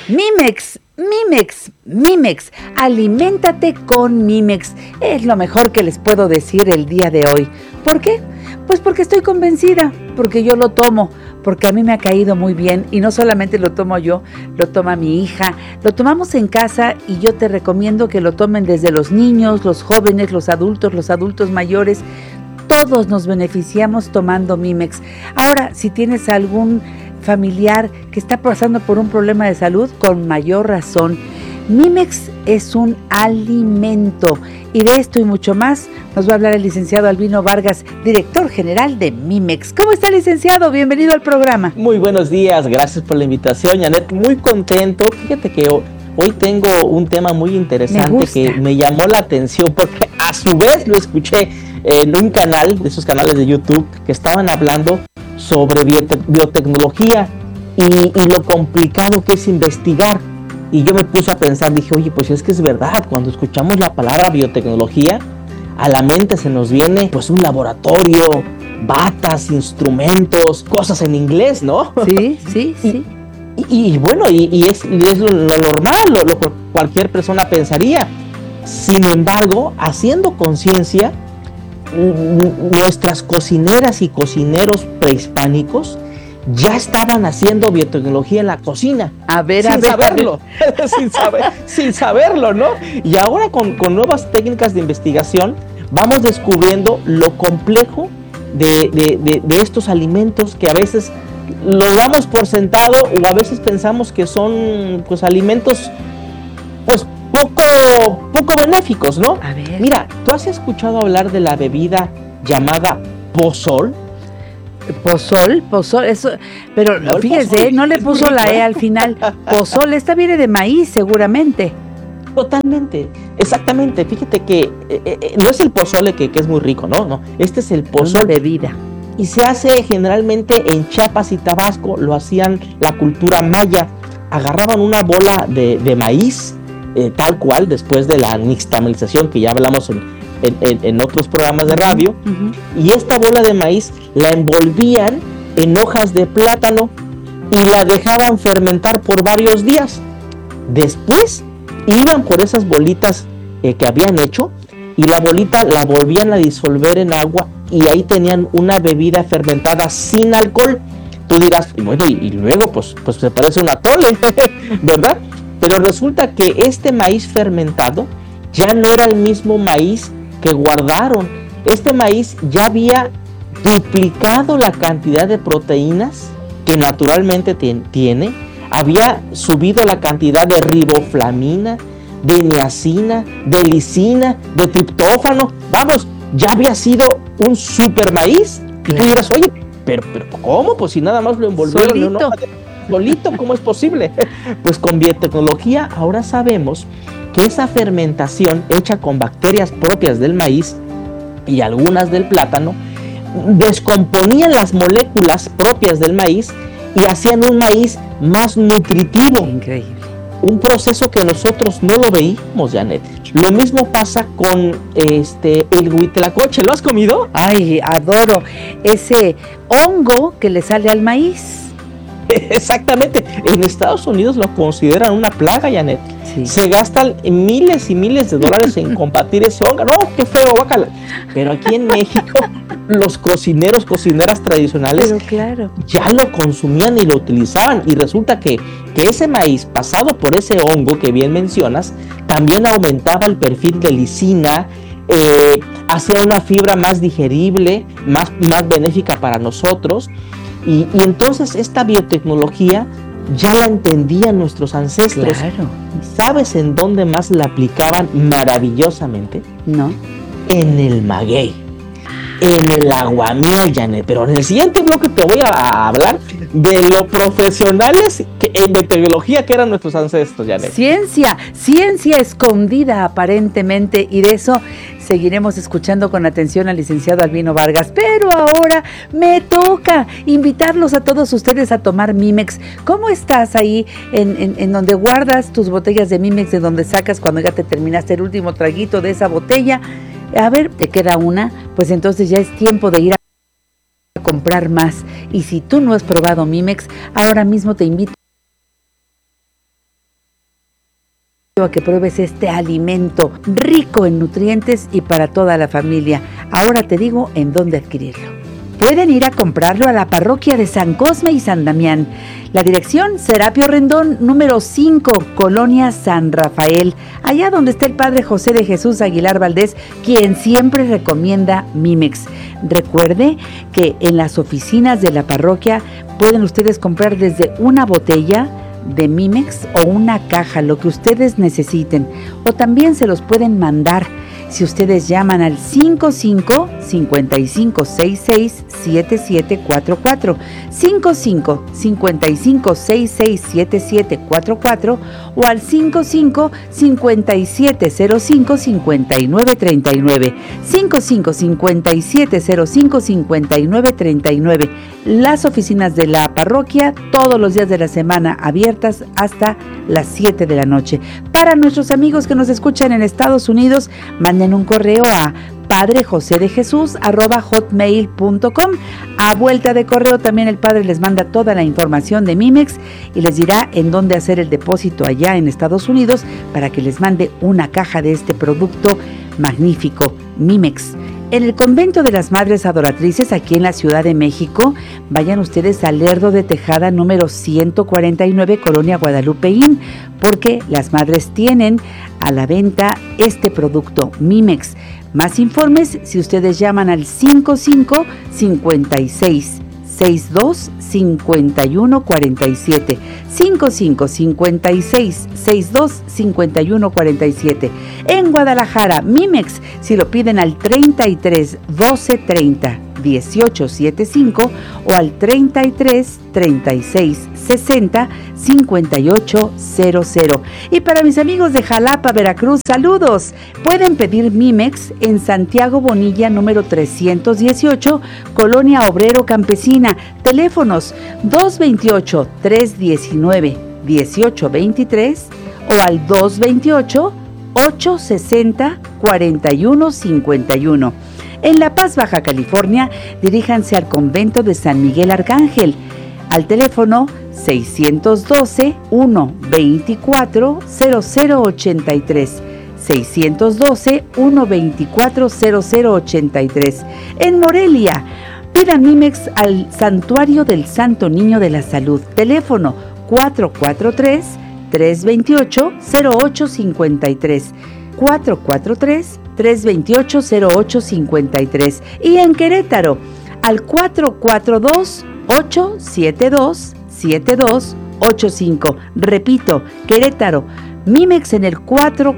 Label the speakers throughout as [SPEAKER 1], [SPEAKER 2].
[SPEAKER 1] Mimex, aliméntate con Mimex, es lo mejor que les puedo decir el día de hoy. ¿Por qué? Pues porque estoy convencida, porque yo lo tomo, porque a mí me ha caído muy bien y no solamente lo tomo yo, lo toma mi hija, lo tomamos en casa y yo te recomiendo que lo tomen desde los niños, los jóvenes, los adultos mayores. Todos nos beneficiamos tomando Mimex. Ahora, si tienes algún familiar que está pasando por un problema de salud, con mayor razón. Mimex es un alimento y de esto y mucho más nos va a hablar el licenciado Albino Vargas, director general de Mimex. ¿Cómo está, licenciado? Bienvenido al programa.
[SPEAKER 2] Muy buenos días, gracias por la invitación, Janet. Muy contento. Fíjate que hoy tengo un tema muy interesante que me llamó la atención porque a su vez lo escuché en un canal, de esos canales de YouTube, que estaban hablando sobre biotecnología y lo complicado que es investigar. Y yo me puse a pensar, dije, oye, pues es que es verdad, cuando escuchamos la palabra biotecnología, a la mente se nos viene pues un laboratorio, batas, instrumentos, cosas en inglés, ¿no?
[SPEAKER 1] Sí.
[SPEAKER 2] Y bueno, es lo normal, lo que cualquier persona pensaría. Sin embargo, haciendo conciencia, nuestras cocineras y cocineros prehispánicos ya estaban haciendo biotecnología en la cocina. Sin saberlo, ¿no? Y ahora con nuevas técnicas de investigación vamos descubriendo lo complejo de estos alimentos que a veces los damos por sentado o a veces pensamos que son pues alimentos pues poco benéficos, ¿no?
[SPEAKER 1] A ver.
[SPEAKER 2] Mira, ¿tú has escuchado hablar de la bebida llamada pozol?
[SPEAKER 1] Pozol, eso, pero no, fíjese, no le puso la E al final. Pozol, esta viene de maíz seguramente.
[SPEAKER 2] Totalmente, exactamente. Fíjate que no es el pozole que es muy rico, no, este es el pozol.
[SPEAKER 1] Una bebida.
[SPEAKER 2] Y se hace generalmente en Chiapas y Tabasco, lo hacían la cultura maya. Agarraban una bola de maíz, tal cual, después de la nixtamalización que ya hablamos en otros programas de radio, y esta bola de maíz la envolvían en hojas de plátano y la dejaban fermentar por varios días. Después iban por esas bolitas que habían hecho y la bolita la volvían a disolver en agua y ahí tenían una bebida fermentada sin alcohol. Tú dirás, bueno, y luego pues se parece un atole, ¿verdad? Pero resulta que este maíz fermentado ya no era el mismo maíz que guardaron. Este maíz ya había duplicado la cantidad de proteínas que naturalmente tiene, había subido la cantidad de riboflavina, de niacina, de lisina, de triptófano. Vamos, ya había sido un super maíz. Y tú dirás, oye, pero ¿cómo? Pues si nada más lo envolvieron solito, ¿cómo es posible? Pues con biotecnología ahora sabemos que esa fermentación hecha con bacterias propias del maíz y algunas del plátano descomponían las moléculas propias del maíz y hacían un maíz más nutritivo.
[SPEAKER 1] Increíble.
[SPEAKER 2] Un proceso que nosotros no lo veíamos, Janet. Lo mismo pasa con el huitlacoche. ¿Lo has comido?
[SPEAKER 1] Ay, adoro ese hongo que le sale al maíz.
[SPEAKER 2] Exactamente. En Estados Unidos lo consideran una plaga, Janet.
[SPEAKER 1] Sí.
[SPEAKER 2] Se gastan miles y miles de dólares en combatir ese hongo. No, qué feo, guácala. Pero aquí en México, los cocineras tradicionales ya lo consumían y lo utilizaban. Y resulta que ese maíz, pasado por ese hongo que bien mencionas, también aumentaba el perfil de lisina, hacía una fibra más digerible, más benéfica para nosotros. Y entonces esta biotecnología ya la entendían nuestros ancestros.
[SPEAKER 1] Claro.
[SPEAKER 2] ¿Sabes en dónde más la aplicaban maravillosamente?
[SPEAKER 1] No.
[SPEAKER 2] En el maguey, en el aguamiel, Janet. Pero en el siguiente bloque te voy a hablar de lo profesionales en biotecnología que eran nuestros ancestros, Janet.
[SPEAKER 1] Ciencia escondida aparentemente, y de eso seguiremos escuchando con atención al licenciado Albino Vargas. Pero ahora me toca invitarlos a todos ustedes a tomar Mimex. ¿Cómo estás ahí en donde guardas tus botellas de Mimex, de donde sacas cuando ya te terminaste el último traguito de esa botella? A ver, ¿te queda una? Pues entonces ya es tiempo de ir a comprar más. Y si tú no has probado Mimex, ahora mismo te invito a que pruebes este alimento rico en nutrientes y para toda la familia. Ahora te digo en dónde adquirirlo. Pueden ir a comprarlo a la parroquia de San Cosme y San Damián. La dirección, Serapio Rendón, número 5, Colonia San Rafael, allá donde está el Padre José de Jesús Aguilar Valdés, quien siempre recomienda Mimex. Recuerde que en las oficinas de la parroquia pueden ustedes comprar desde una botella de Mimex o una caja, lo que ustedes necesiten, o también se los pueden mandar si ustedes llaman al 55-5566-7744, 55-5566-7744 o al 55-5705-5939, 55-5705-5939. Las oficinas de la parroquia todos los días de la semana abiertas hasta las 7 de la noche. Para nuestros amigos que nos escuchan en Estados Unidos, manden un correo a padrejosedejesus@hotmail.com. A vuelta de correo también el padre les manda toda la información de Mimex y les dirá en dónde hacer el depósito allá en Estados Unidos para que les mande una caja de este producto magnífico, Mimex. En el convento de las Madres Adoratrices, aquí en la Ciudad de México, vayan ustedes al Lerdo de Tejada número 149, Colonia Guadalupeín, porque las madres tienen a la venta este producto, Mimex. Más informes si ustedes llaman al 55-56-62-5147, 55-56-62-5147. En Guadalajara, Mimex, si lo piden al 33 12 30 18 75 o al 33 36 60 58 00. Y para mis amigos de Jalapa, Veracruz, saludos. Pueden pedir Mimex en Santiago Bonilla número 318, Colonia Obrero Campesina. Teléfonos 228 319 1823 o al 228 860 4151. En La Paz, Baja California, diríjanse al convento de San Miguel Arcángel, al teléfono 612-124-0083, 612-124-0083. En Morelia, pidan Mimex al Santuario del Santo Niño de la Salud, teléfono 443-328-0853, 443-328-0853. Y en Querétaro, al 442-872-7285. Repito, Querétaro, Mimex en el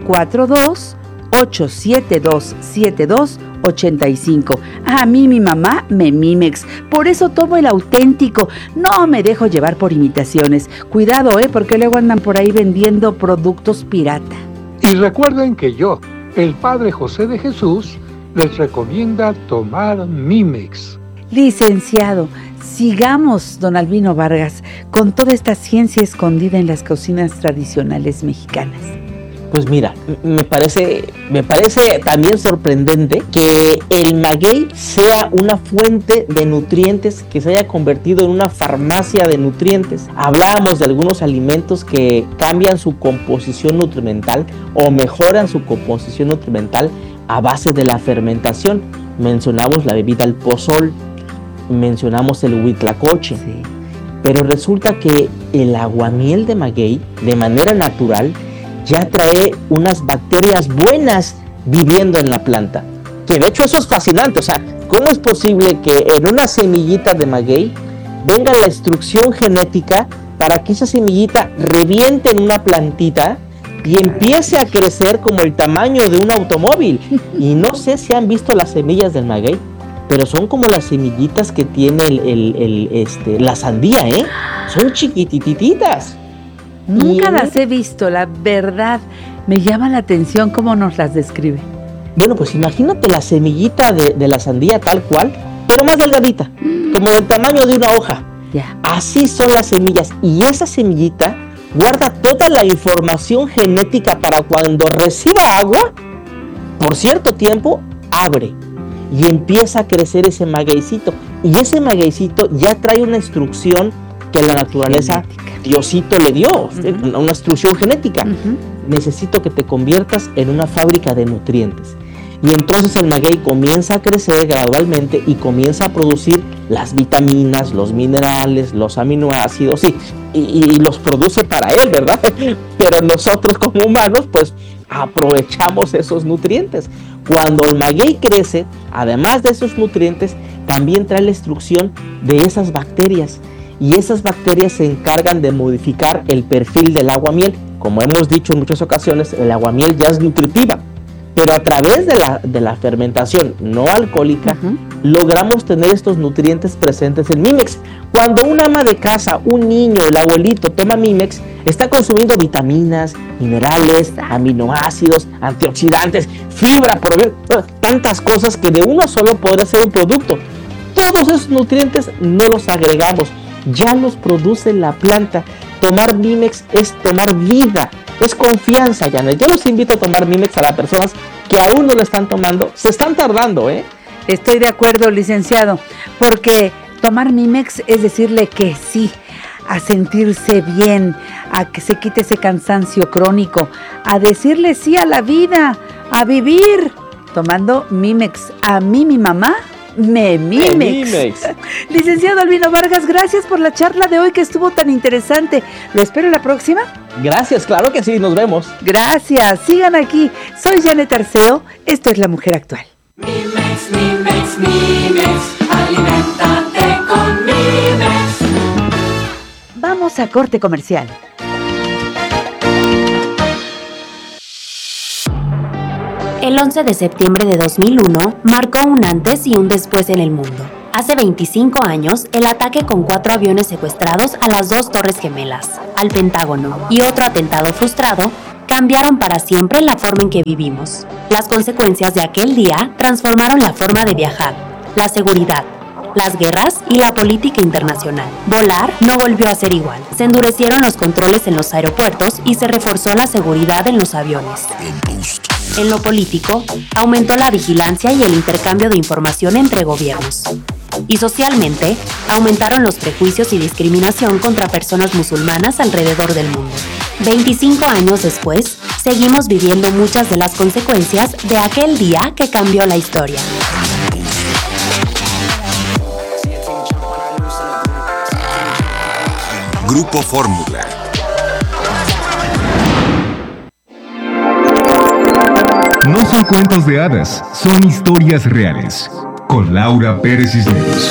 [SPEAKER 1] 442-872-7285. A mí mi mamá me Mimex, por eso tomo el auténtico, no me dejo llevar por imitaciones. Cuidado, porque luego andan por ahí vendiendo productos pirata.
[SPEAKER 3] Y recuerden que yo, el Padre José de Jesús, les recomienda tomar Mimex.
[SPEAKER 1] Licenciado, sigamos, don Albino Vargas, con toda esta ciencia escondida en las cocinas tradicionales mexicanas.
[SPEAKER 2] Pues mira, me parece también sorprendente que el maguey sea una fuente de nutrientes, que se haya convertido en una farmacia de nutrientes. Hablábamos de algunos alimentos que cambian su composición nutrimental o mejoran su composición nutrimental a base de la fermentación. Mencionamos la bebida el pozol, mencionamos el huitlacoche, sí. Pero resulta que el aguamiel de maguey, de manera natural, ya trae unas bacterias buenas viviendo en la planta. Que de hecho eso es fascinante. O sea, ¿cómo es posible que en una semillita de maguey venga la instrucción genética para que esa semillita reviente en una plantita y empiece a crecer como el tamaño de un automóvil? Y no sé si han visto las semillas del maguey, pero son como las semillitas que tiene la sandía, Son chiquitititas.
[SPEAKER 1] Nunca las he visto, la verdad. Me llama la atención cómo nos las describe.
[SPEAKER 2] Bueno, pues imagínate la semillita de la sandía tal cual, pero más delgadita, como del tamaño de una hoja.
[SPEAKER 1] Ya.
[SPEAKER 2] Así son las semillas. Y esa semillita guarda toda la información genética para cuando reciba agua, por cierto tiempo, abre y empieza a crecer ese magueycito. Y ese magueycito ya trae una instrucción que la naturaleza, genética. Diosito le dio, una instrucción genética. necesito que te conviertas en una fábrica de nutrientes. Y entonces el maguey comienza a crecer gradualmente y comienza a producir las vitaminas, los minerales, los aminoácidos y los produce para él, ¿verdad? Pero nosotros como humanos pues aprovechamos esos nutrientes. Cuando el maguey crece, además de esos nutrientes, también trae la instrucción de esas bacterias. Y esas bacterias se encargan de modificar el perfil del aguamiel. Como hemos dicho en muchas ocasiones, el aguamiel ya es nutritiva. Pero a través de la fermentación no alcohólica, logramos tener estos nutrientes presentes en Mimex. Cuando un ama de casa, un niño, el abuelito toma Mimex, está consumiendo vitaminas, minerales, aminoácidos, antioxidantes, fibra, tantas cosas que de uno solo podría ser un producto. Todos esos nutrientes no los agregamos, ya los produce la planta. Tomar Mimex es tomar vida. Es confianza, Janet. Yo los invito a tomar Mimex a las personas que aún no lo están tomando. Se están tardando, ¿eh?
[SPEAKER 1] Estoy de acuerdo, licenciado, porque tomar Mimex es decirle que sí, a sentirse bien, a que se quite ese cansancio crónico, a decirle sí a la vida, a vivir. Tomando Mimex, a mí mi mamá me Mimex. Licenciado Albino Vargas, gracias por la charla de hoy que estuvo tan interesante. ¿Lo espero la próxima?
[SPEAKER 2] Gracias, claro que sí, nos vemos.
[SPEAKER 1] Gracias, sigan aquí. Soy Janet Arceo, esto es La Mujer Actual.
[SPEAKER 4] Mimex, Mimex, Mimex, aliméntate con Mimex.
[SPEAKER 1] Vamos a corte comercial.
[SPEAKER 5] El 11 de septiembre de 2001 marcó un antes y un después en el mundo. Hace 25 años, el ataque con 4 aviones secuestrados a las 2 Torres Gemelas, al Pentágono y otro atentado frustrado cambiaron para siempre la forma en que vivimos. Las consecuencias de aquel día transformaron la forma de viajar, la seguridad, las guerras y la política internacional. Volar no volvió a ser igual. Se endurecieron los controles en los aeropuertos y se reforzó la seguridad en los aviones. En lo político, aumentó la vigilancia y el intercambio de información entre gobiernos. Y socialmente, aumentaron los prejuicios y discriminación contra personas musulmanas alrededor del mundo. 25 años después, seguimos viviendo muchas de las consecuencias de aquel día que cambió la historia.
[SPEAKER 6] Grupo Fórmula.
[SPEAKER 7] No son cuentos de hadas, son historias reales. Con Laura Pérez Cisneros.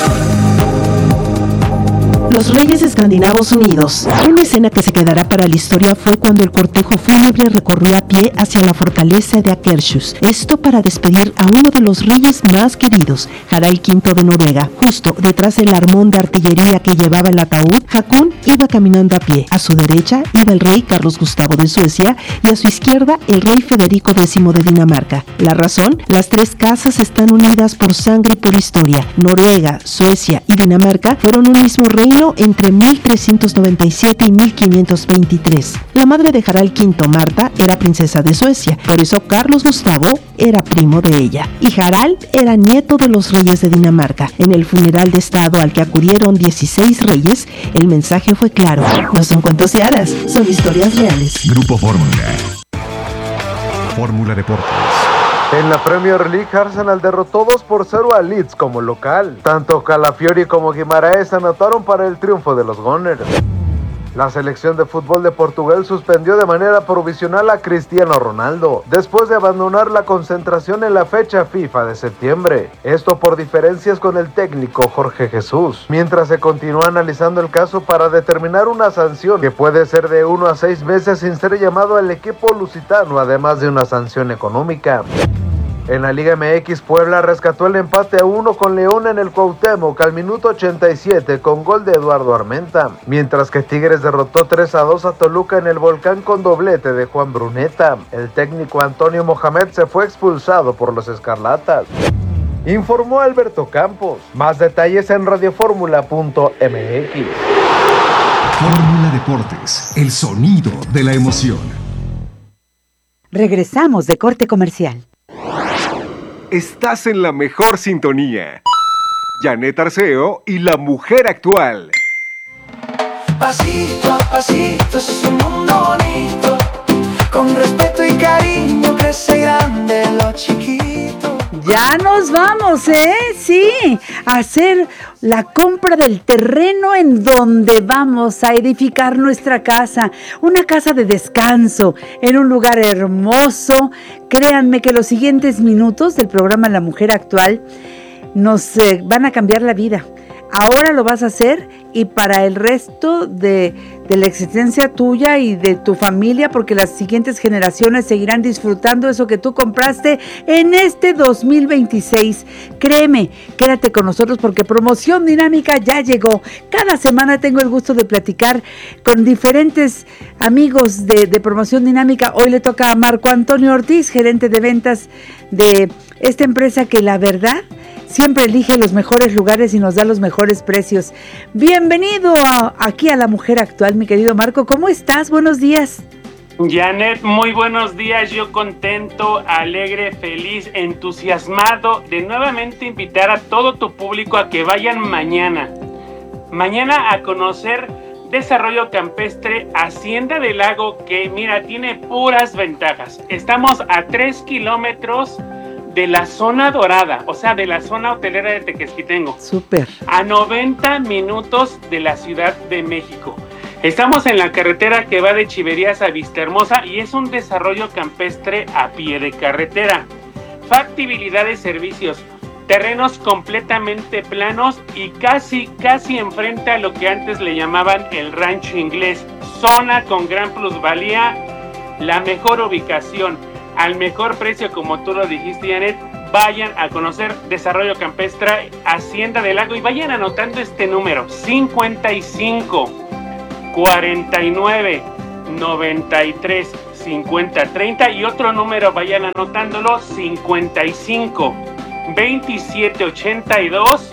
[SPEAKER 8] Los reyes escandinavos unidos. Una escena que se quedará para la historia fue cuando el cortejo fúnebre recorrió a pie hacia la fortaleza de Akershus. Esto para despedir a uno de los reyes más queridos, Harald V de Noruega. Justo detrás del armón de artillería que llevaba el ataúd, Hakon iba caminando a pie. A su derecha iba el rey Carlos Gustavo de Suecia y a su izquierda el rey Federico X de Dinamarca. La razón, las 3 casas están unidas por sangre y por historia. Noruega, Suecia y Dinamarca fueron un mismo reino entre 1397 y 1523. La madre de Harald V, Marta, era princesa de Suecia, por eso Carlos Gustavo era primo de ella, y Harald era nieto de los reyes de Dinamarca. En el funeral de estado al que acudieron 16 reyes, el mensaje fue claro: no son cuentos de hadas, son historias reales.
[SPEAKER 7] Grupo Fórmula. Fórmula Deportes.
[SPEAKER 9] En la Premier League, Arsenal derrotó 2-0 a Leeds como local. Tanto Calafiori como Guimaraes anotaron para el triunfo de los Gunners. La selección de fútbol de Portugal suspendió de manera provisional a Cristiano Ronaldo, después de abandonar la concentración en la fecha FIFA de septiembre. Esto por diferencias con el técnico Jorge Jesús, mientras se continúa analizando el caso para determinar una sanción que puede ser de 1 a 6 meses sin ser llamado al equipo lusitano, además de una sanción económica. En la Liga MX, Puebla rescató el empate a 1 con León en el Cuauhtémoc al minuto 87 con gol de Eduardo Armenta, mientras que Tigres derrotó 3-2 a Toluca en el Volcán con doblete de Juan Bruneta. El técnico Antonio Mohamed se fue expulsado por los Escarlatas. Informó Alberto Campos. Más detalles en radioformula.mx.
[SPEAKER 7] Fórmula Deportes, el sonido de la emoción.
[SPEAKER 1] Regresamos de corte comercial.
[SPEAKER 10] Estás en la mejor sintonía. Janet Arceo y La Mujer Actual.
[SPEAKER 4] Pasito a pasito es un mundo bonito, con respeto
[SPEAKER 1] vamos, sí, a hacer la compra del terreno en donde vamos a edificar nuestra casa, una casa de descanso, en un lugar hermoso. Créanme que los siguientes minutos del programa La Mujer Actual nos van a cambiar la vida. Ahora lo vas a hacer y para el resto de la existencia tuya y de tu familia, porque las siguientes generaciones seguirán disfrutando eso que tú compraste en este 2026. Créeme, quédate con nosotros porque Promoción Dinámica ya llegó. Cada semana tengo el gusto de platicar con diferentes amigos de Promoción Dinámica. Hoy le toca a Marco Antonio Ortiz, gerente de ventas de esta empresa que la verdad siempre elige los mejores lugares y nos da los mejores precios. Bienvenido aquí a La Mujer Actual, mi querido Marco. ¿Cómo estás? Buenos días.
[SPEAKER 6] Janet, muy buenos días. Yo contento, alegre, feliz, entusiasmado de nuevamente invitar a todo tu público a que vayan mañana a conocer Desarrollo Campestre Hacienda del Lago, que mira, tiene puras ventajas. Estamos a 3 kilómetros de la zona dorada, o sea, de la zona hotelera de Tequesquitengo.
[SPEAKER 1] Súper.
[SPEAKER 6] A 90 minutos de la Ciudad de México. Estamos en la carretera que va de Chiverías a Vistahermosa y es un desarrollo campestre a pie de carretera. Factibilidad de servicios, terrenos completamente planos y casi enfrente a lo que antes le llamaban el Rancho Inglés. Zona con gran plusvalía, la mejor ubicación, al mejor precio, como tú lo dijiste, Janet. Vayan a conocer Desarrollo Campestre Hacienda del Lago y vayan anotando este número: 55 49 93 50 30, y otro número vayan anotándolo: 55 27 82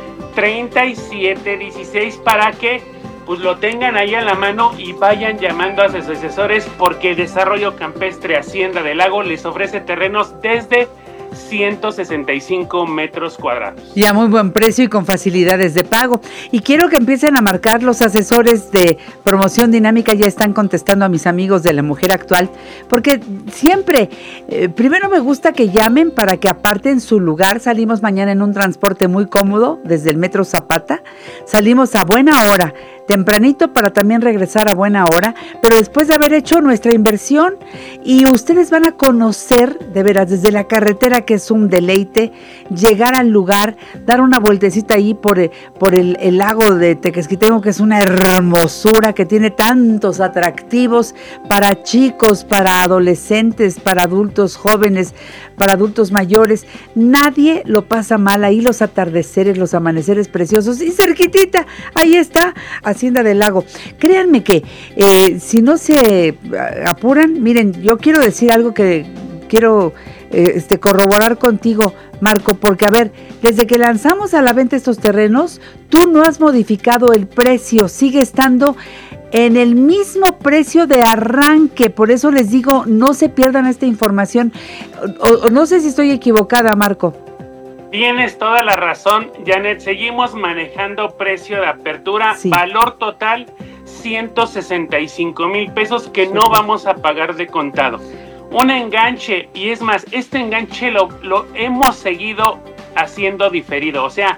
[SPEAKER 6] 37 16, para que pues lo tengan ahí a la mano y vayan llamando a sus asesores, porque Desarrollo Campestre Hacienda del Lago les ofrece terrenos desde 165 metros cuadrados.
[SPEAKER 1] Y a muy buen precio y con facilidades de pago. Y quiero que empiecen a marcar. Los asesores de Promoción Dinámica ya están contestando a mis amigos de La Mujer Actual, porque siempre, primero me gusta que llamen para que aparten su lugar. Salimos mañana en un transporte muy cómodo desde el Metro Zapata. Salimos a buena hora, tempranito, para también regresar a buena hora, pero después de haber hecho nuestra inversión, y ustedes van a conocer de veras desde la carretera, que es un deleite, llegar al lugar, dar una vueltecita ahí por el lago de Tequesquitengo, que es una hermosura, que tiene tantos atractivos para chicos, para adolescentes, para adultos jóvenes, para adultos mayores. Nadie lo pasa mal ahí. Los atardeceres, los amaneceres preciosos, y cerquitita, ahí está Hacienda del Lago. Créanme que si no se apuran, miren, yo quiero decir algo que quiero corroborar contigo, Marco, porque a ver, desde que lanzamos a la venta estos terrenos, tú no has modificado el precio, sigue estando en el mismo precio de arranque. Por eso les digo, no se pierdan esta información. O no sé si estoy equivocada, Marco.
[SPEAKER 6] Tienes toda la razón, Janet. Seguimos manejando precio de apertura, sí. Valor total 165,000 pesos que no vamos a pagar de contado. Un enganche, y es más, este enganche lo hemos seguido haciendo diferido, o sea,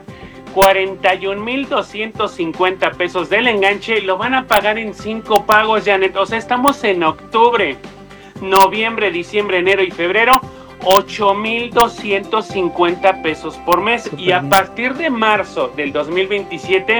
[SPEAKER 6] 41,250 pesos del enganche lo van a pagar en 5 pagos, Janet. O sea, estamos en octubre, noviembre, diciembre, enero y febrero, 8,250 pesos por mes. Super. Y a partir de marzo del 2027,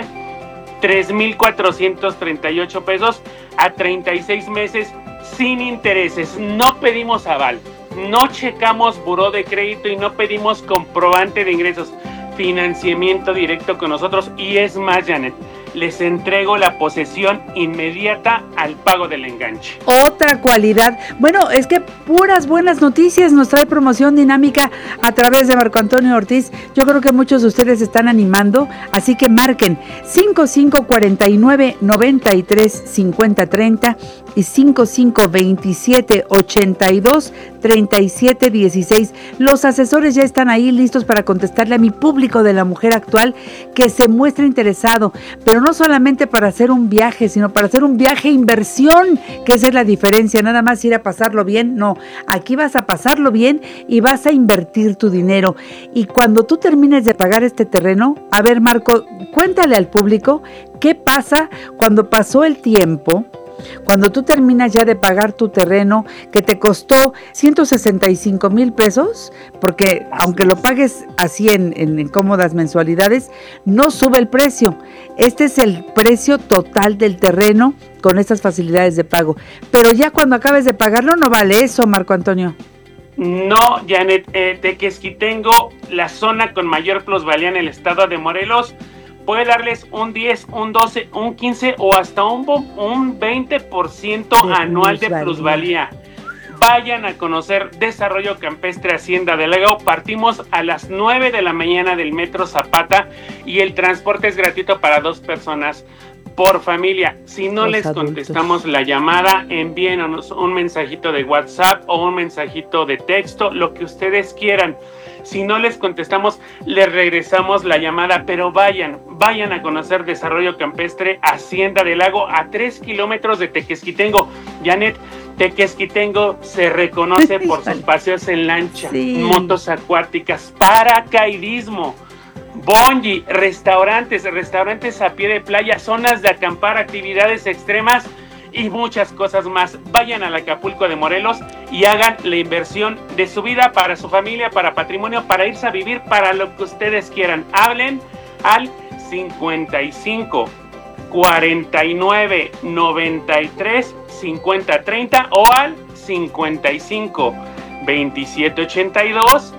[SPEAKER 6] 3,438 pesos a 36 meses sin intereses. No pedimos aval, no checamos buró de crédito y no pedimos comprobante de ingresos. Financiamiento directo con nosotros, y es más, Janet, les entrego la posesión inmediata al pago del enganche. Otra cualidad. Bueno, es que puras buenas noticias nos trae Promoción Dinámica a través de Marco Antonio Ortiz. Yo creo que muchos de ustedes están animando, así que marquen 5549 93 50 30 y 5527 82 37 16. Los asesores ya están ahí listos para contestarle a mi público de La Mujer Actual que se muestra interesado, pero
[SPEAKER 1] no solamente para hacer un viaje, sino para hacer un viaje inversión, que esa es la diferencia, nada más ir a pasarlo bien, no, aquí vas a pasarlo bien y vas a invertir tu dinero. Y cuando tú termines de pagar este terreno, a ver, Marco, cuéntale al público qué pasa cuando pasó el tiempo. Cuando tú terminas ya de pagar tu terreno, que te costó 165,000 pesos, porque aunque lo pagues así en cómodas mensualidades, no sube el precio. Este es el precio total del terreno con estas facilidades de pago. Pero ya cuando acabes de pagarlo, no vale eso, Marco Antonio.
[SPEAKER 6] No, Janet, Tequesquitengo, la zona con mayor plusvalía en el estado de Morelos, puede darles un 10, un 12, un 15 o hasta un 20% anual de plusvalía. Vayan a conocer Desarrollo Campestre Hacienda del Lago. Partimos a las 9 de la mañana del Metro Zapata y el transporte es gratuito para 2 personas por familia. Si no les contestamos la llamada, envíenos un mensajito de WhatsApp o un mensajito de texto, lo que ustedes quieran. Si no les contestamos, les regresamos la llamada, pero vayan a conocer Desarrollo Campestre Hacienda del Lago a 3 kilómetros de Tequesquitengo. Janet, Tequesquitengo se reconoce por sus paseos en lancha, motos acuáticas, paracaidismo, bungee, restaurantes a pie de playa, zonas de acampar, actividades extremas y muchas cosas más. Vayan al Acapulco de Morelos y hagan la inversión de su vida para su familia, para patrimonio, para irse a vivir, para lo que ustedes quieran. Hablen al 55 49 93 50 30 o al 55 27 82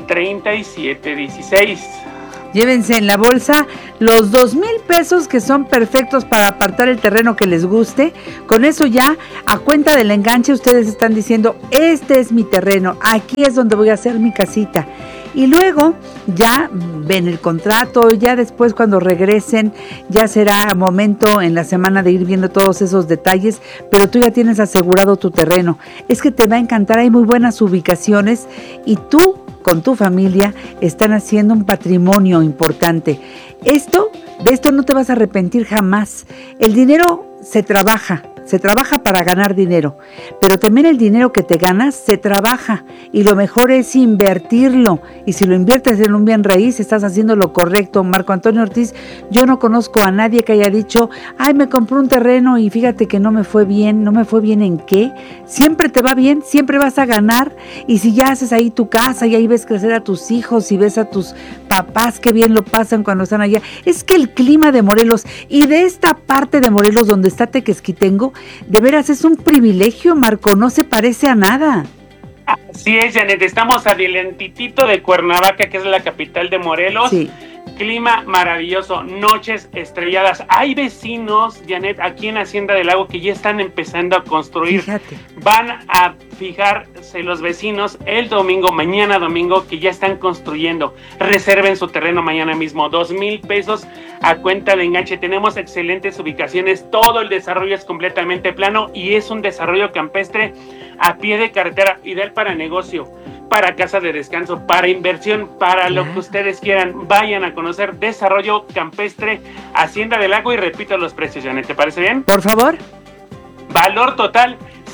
[SPEAKER 6] 37 16.
[SPEAKER 1] Llévense en la bolsa los 2,000 pesos que son perfectos para apartar el terreno que les guste. Con eso ya, a cuenta del enganche, ustedes están diciendo, este es mi terreno, aquí es donde voy a hacer mi casita. Y luego ya ven el contrato, ya después cuando regresen, ya será momento en la semana de ir viendo todos esos detalles, pero tú ya tienes asegurado tu terreno. Es que te va a encantar, hay muy buenas ubicaciones y tú con tu familia están haciendo un patrimonio importante. De esto no te vas a arrepentir jamás. El dinero se trabaja para ganar dinero, pero también el dinero que te ganas se trabaja y lo mejor es invertirlo, y si lo inviertes en un bien raíz estás haciendo lo correcto. Marco Antonio Ortiz, yo no conozco a nadie que haya dicho, ay, me compré un terreno y fíjate que no me fue bien. ¿En qué? Siempre te va bien, siempre vas a ganar, y si ya haces ahí tu casa y ahí ves crecer a tus hijos y ves a tus papás que bien lo pasan cuando están allá. Es que el clima de Morelos y de esta parte de Morelos donde está Tequesquitengo, de veras es un privilegio, Marco, no se parece a nada.
[SPEAKER 6] Así es, Janet, estamos adelantitito de Cuernavaca, que es la capital de Morelos. Sí. Clima maravilloso, noches estrelladas. Hay vecinos, Janet, aquí en Hacienda del Lago que ya están empezando a construir. Fíjate. Van a fijarse los vecinos mañana domingo, que ya están construyendo. Reserven su terreno mañana mismo, 2,000 pesos a cuenta de enganche. Tenemos excelentes ubicaciones, todo el desarrollo es completamente plano y es un desarrollo campestre a pie de carretera, ideal para negocio, para casa de descanso, para inversión, para lo que ustedes quieran. Vayan a conocer Desarrollo Campestre Hacienda del Lago y repito los precios, Janet, ¿te parece bien?
[SPEAKER 1] Por favor.
[SPEAKER 6] Valor total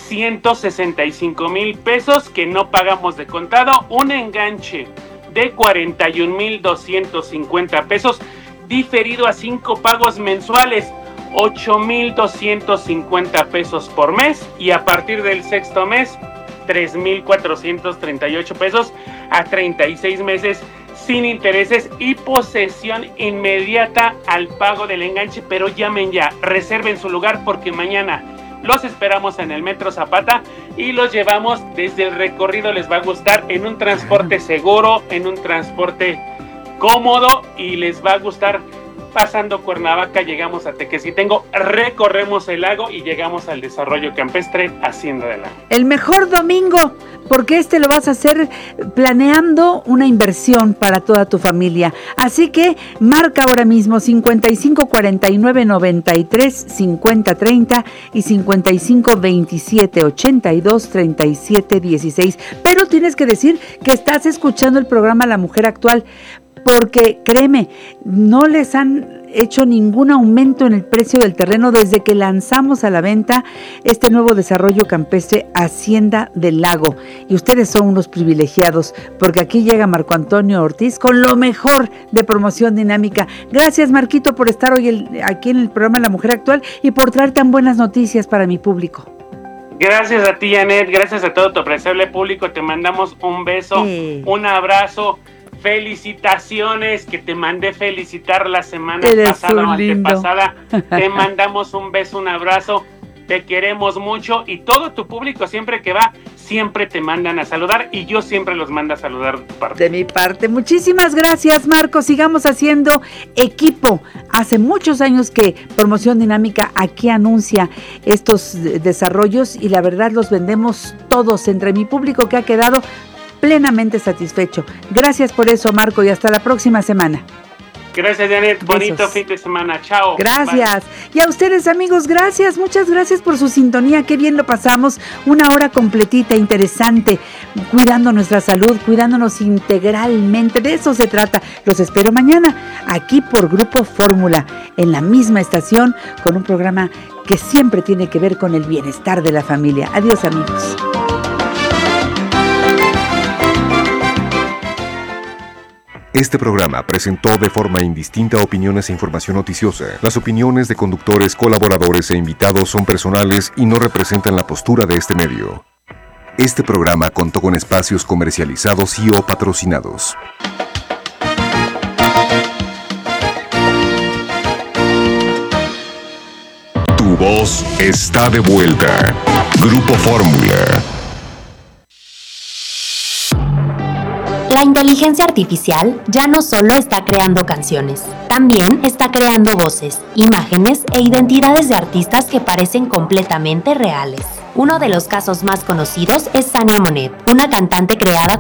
[SPEAKER 6] 165,000 pesos que no pagamos de contado, un enganche de 41,250 pesos diferido a 5 pagos mensuales, 8,250 pesos por mes, y a partir del sexto mes 3,438 pesos a 36 meses sin intereses y posesión inmediata al pago del enganche. Pero llamen ya, reserven su lugar porque mañana los esperamos en el Metro Zapata y los llevamos desde el recorrido. Les va a gustar, en un transporte seguro, en un transporte cómodo, y les va a gustar. Pasando Cuernavaca, llegamos a Tequesquitengo, recorremos el lago y llegamos al Desarrollo Campestre Hacienda del Lago.
[SPEAKER 1] El mejor domingo, porque lo vas a hacer planeando una inversión para toda tu familia. Así que marca ahora mismo 55 49 93 50 30 y 55 27 82 37 16. Pero tienes que decir que estás escuchando el programa La Mujer Actual, porque créeme, no les han hecho ningún aumento en el precio del terreno desde que lanzamos a la venta este nuevo desarrollo campestre Hacienda del Lago. Y ustedes son unos privilegiados, porque aquí llega Marco Antonio Ortiz con lo mejor de Promoción Dinámica. Gracias, Marquito, por estar hoy aquí en el programa La Mujer Actual y por traer tan buenas noticias para mi público.
[SPEAKER 6] Gracias a ti, Janet, gracias a todo tu apreciable público, te mandamos un beso, un abrazo, felicitaciones, que te mandé felicitar la semana pasada o antepasada, te mandamos un beso, un abrazo, te queremos mucho y todo tu público siempre que va, siempre te mandan a saludar y yo siempre los mando a saludar de tu parte.
[SPEAKER 1] De mi parte, muchísimas gracias, Marco, sigamos haciendo equipo. Hace muchos años que Promoción Dinámica aquí anuncia estos desarrollos y la verdad los vendemos todos entre mi público que ha quedado plenamente satisfecho. Gracias por eso, Marco, y hasta la próxima semana.
[SPEAKER 6] Gracias, Janet. Bonito fin de semana. Chao.
[SPEAKER 1] Gracias. Bye. Y a ustedes, amigos, gracias. Muchas gracias por su sintonía. Qué bien lo pasamos. Una hora completita, interesante, cuidando nuestra salud, cuidándonos integralmente. De eso se trata. Los espero mañana aquí por Grupo Fórmula, en la misma estación, con un programa que siempre tiene que ver con el bienestar de la familia. Adiós, amigos.
[SPEAKER 10] Este programa presentó de forma indistinta opiniones e información noticiosa. Las opiniones de conductores, colaboradores e invitados son personales y no representan la postura de este medio. Este programa contó con espacios comercializados y o patrocinados. Tu voz está de vuelta. Grupo Fórmula.
[SPEAKER 5] La inteligencia artificial ya no solo está creando canciones, también está creando voces, imágenes e identidades de artistas que parecen completamente reales. Uno de los casos más conocidos es Sania Monet, una cantante creada